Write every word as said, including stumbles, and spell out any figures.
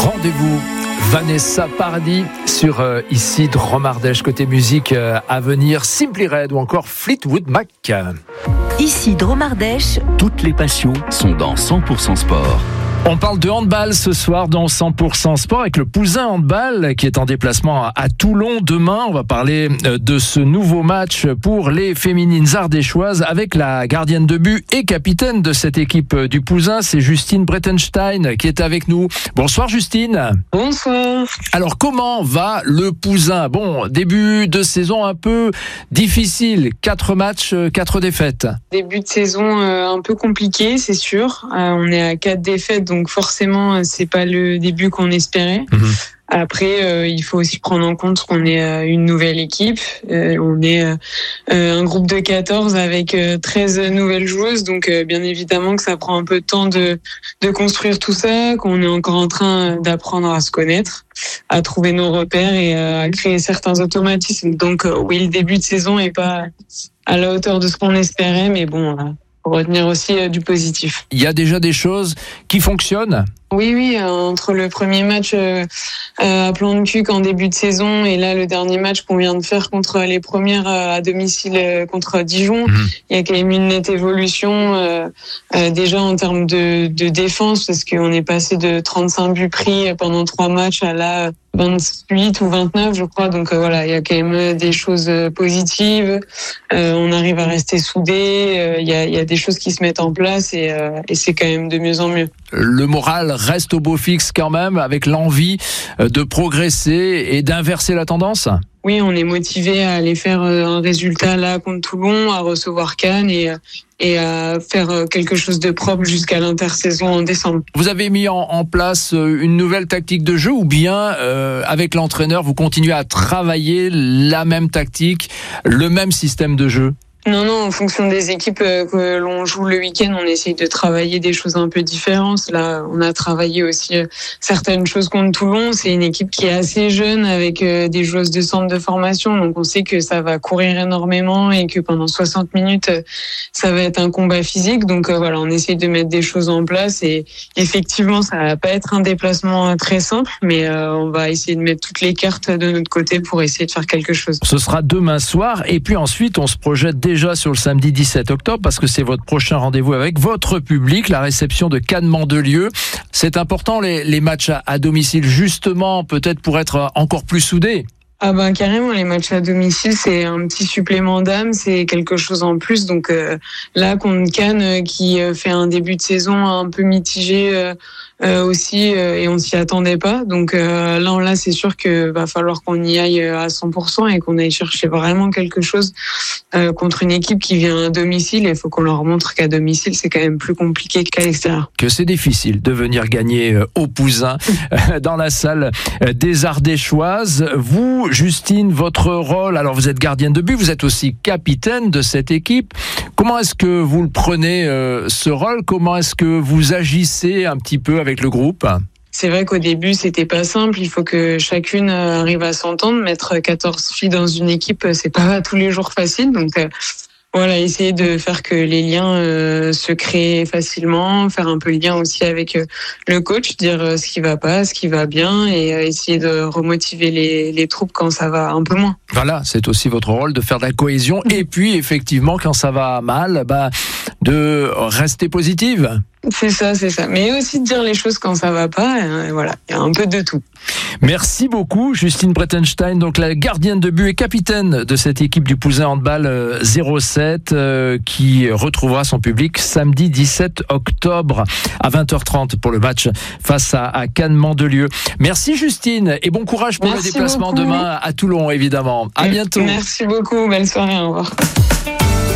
Rendez-vous Vanessa Paradis sur euh, ici Dromardèche. Côté musique euh, à venir, Simply Red ou encore Fleetwood Mac. Ici Dromardèche. Toutes les passions sont dans cent pour cent sport. On parle de handball ce soir dans cent pour cent sport avec le Pouzin Handball qui est en déplacement à Toulon demain. On va parler de ce nouveau match pour les féminines ardéchoises avec la gardienne de but et capitaine de cette équipe du Pouzin, c'est Justine Breitenstein qui est avec nous. Bonsoir Justine. Bonsoir. Alors comment va le Pouzin ? Bon, début de saison un peu difficile, quatre matchs, quatre défaites. Début de saison euh, un peu compliqué, c'est sûr. Euh, on est à quatre défaites, donc forcément, c'est pas le début qu'on espérait. Mmh. Après, euh, il faut aussi prendre en compte qu'on est euh, une nouvelle équipe. Euh, on est euh, un groupe de quatorze avec euh, treize nouvelles joueuses. Donc, euh, bien évidemment que ça prend un peu de temps de, de construire tout ça, qu'on est encore en train d'apprendre à se connaître, à trouver nos repères et euh, à créer certains automatismes. Donc, euh, oui, le début de saison est pas à la hauteur de ce qu'on espérait, mais bon... Euh, retenir aussi euh, du positif. Il y a déjà des choses qui fonctionnent ? Oui, oui, euh, entre le premier match euh, euh, à Plan-de-Cuc en début de saison et là le dernier match qu'on vient de faire contre les premières euh, à domicile euh, contre Dijon, mmh. il y a quand même une nette évolution euh, euh, déjà en termes de, de défense parce qu'on est passé de trente-cinq buts pris pendant trois matchs à là vingt-huit ou vingt-neuf je crois, donc euh, voilà, il y a quand même des choses positives, euh, on arrive à rester soudés, euh, il y a, il y a des choses qui se mettent en place et, euh, et c'est quand même de mieux en mieux. Le moral reste au beau fixe quand même, avec l'envie de progresser et d'inverser la tendance ? Oui, on est motivé à aller faire un résultat là contre Toulon, à recevoir Cannes et, et à faire quelque chose de propre jusqu'à l'intersaison en décembre. Vous avez mis en, en place une nouvelle tactique de jeu ou bien euh, avec l'entraîneur vous continuez à travailler la même tactique, le même système de jeu ? Non, non, en fonction des équipes que l'on joue le week-end, on essaye de travailler des choses un peu différentes. Là, on a travaillé aussi certaines choses contre Toulon. C'est une équipe qui est assez jeune avec des joueuses de centre de formation. Donc, on sait que ça va courir énormément et que pendant soixante minutes, ça va être un combat physique. Donc, voilà, on essaye de mettre des choses en place et effectivement, ça va pas être un déplacement très simple, mais on va essayer de mettre toutes les cartes de notre côté pour essayer de faire quelque chose. Ce sera demain soir et puis ensuite, on se projette déjà sur le samedi dix-sept octobre parce que c'est votre prochain rendez-vous avec votre public, la réception de Cannes Mandelieu. C'est important les, les matchs à, à domicile justement peut-être pour être encore plus soudés. Ah ben carrément, les matchs à domicile c'est un petit supplément d'âme, c'est quelque chose en plus. Donc euh, là contre Cannes euh, qui euh, fait un début de saison un peu mitigé euh, euh, aussi euh, et on s'y attendait pas. Donc euh, là là c'est sûr que va falloir qu'on y aille à cent pour cent et qu'on aille chercher vraiment quelque chose euh, contre une équipe qui vient à domicile. Il faut qu'on leur montre qu'à domicile c'est quand même plus compliqué qu'à l'extérieur. Que c'est difficile de venir gagner euh, au Pouzin euh, dans la salle euh, des Ardéchoises. Vous Justine, votre rôle, alors vous êtes gardienne de but, vous êtes aussi capitaine de cette équipe. Comment est-ce que vous le prenez, euh, ce rôle ? Comment est-ce que vous agissez un petit peu avec le groupe ? C'est vrai qu'au début, c'était pas simple. Il faut que chacune arrive à s'entendre. Mettre quatorze filles dans une équipe, c'est pas tous les jours facile. Donc, euh, voilà, essayer de faire que les liens euh, se créent facilement, faire un peu le lien aussi avec euh, le coach, dire euh, ce qui va pas, ce qui va bien et euh, essayer de remotiver les, les troupes quand ça va un peu moins. Voilà, c'est aussi votre rôle de faire de la cohésion et puis effectivement quand ça va mal, bah, de rester positive. C'est ça, c'est ça. Mais aussi de dire les choses quand ça va pas. Et voilà, il y a un peu de tout. Merci beaucoup, Justine Breitenstein, donc la gardienne de but et capitaine de cette équipe du Pouzin Handball zéro sept, euh, qui retrouvera son public samedi dix-sept octobre à vingt heures trente pour le match face à, à Cannes Mandelieu. Merci Justine et bon courage pour Merci le déplacement beaucoup. Demain à Toulon, évidemment. À bientôt. Merci beaucoup, belle soirée, au revoir.